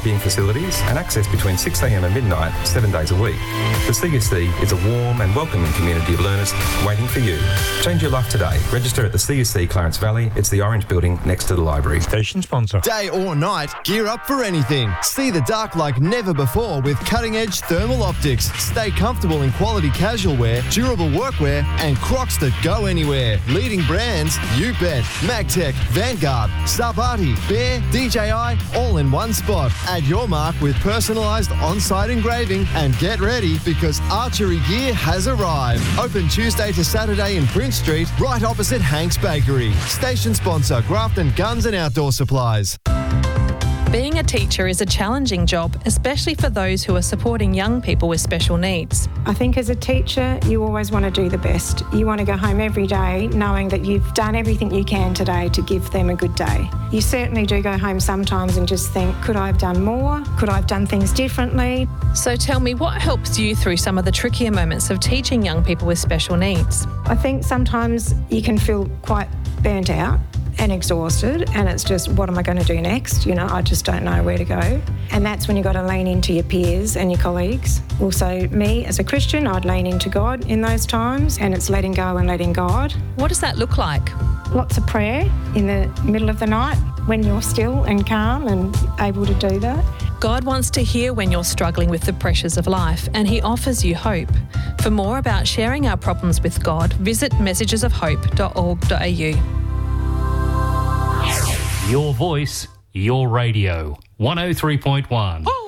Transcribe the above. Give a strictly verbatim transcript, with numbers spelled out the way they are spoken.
skiing facilities and access between six a m and midnight, seven days a week. The C S C is a warm and welcoming community of learners waiting for you. Change your life today. Register at the C S C Clarence Valley. It's the orange building next to the library. Station sponsor. Day or night, gear up for anything. See the dark like never before with cutting-edge thermal optics. Stay comfortable in quality casual wear, durable workwear and Crocs that go anywhere. Leading brands, you bet. Magtech, Vanguard, Sabati, Bear, D J I, all in one spot. Add your mark with personalised on-site engraving and get ready because archery gear has arrived. Open Tuesday to Saturday in Prince Street, right opposite Hank's Bakery. Station sponsor, Grafton Guns and Outdoor Supplies. Being a teacher is a challenging job, especially for those who are supporting young people with special needs. I think as a teacher, you always want to do the best. You want to go home every day knowing that you've done everything you can today to give them a good day. You certainly do go home sometimes and just think, could I have done more? Could I have done things differently? So tell me, what helps you through some of the trickier moments of teaching young people with special needs? I think sometimes you can feel quite burnt out and exhausted, and it's just, what am I going to do next? You know, I just don't know where to go. And that's when you've got to lean into your peers and your colleagues. Also, me as a Christian, I'd lean into God in those times, and it's letting go and letting God. What does that look like? Lots of prayer in the middle of the night when you're still and calm and able to do that. God wants to hear when you're struggling with the pressures of life, and He offers you hope. For more about sharing our problems with God, visit messages of hope dot org dot a u. Your voice, your radio. one oh three point one.